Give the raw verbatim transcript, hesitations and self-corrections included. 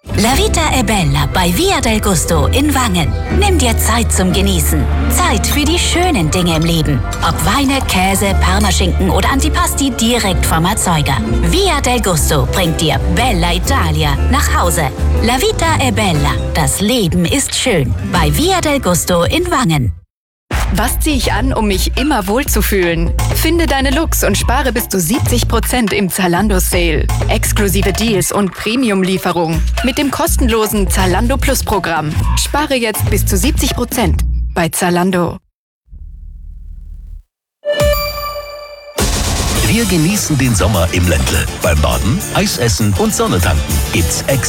La Vita è bella bei Via del Gusto in Wangen. Nimm dir Zeit zum Genießen. Zeit für die schönen Dinge im Leben. Ob Weine, Käse, Parmaschinken oder Antipasti direkt vom Erzeuger. Via del Gusto bringt dir Bella Italia nach Hause. La Vita è bella. Das Leben ist schön. Bei Via del Gusto in Wangen. Was ziehe ich an, um mich immer wohlzufühlen? Finde deine Looks und spare bis zu siebzig Prozent im Zalando-Sale. Exklusive Deals und Premium-Lieferung mit dem kostenlosen Zalando Plus-Programm. Spare jetzt bis zu siebzig Prozent bei Zalando. Wir genießen den Sommer im Ländle. Beim Baden, Eisessen und Sonne tanken gibt's extra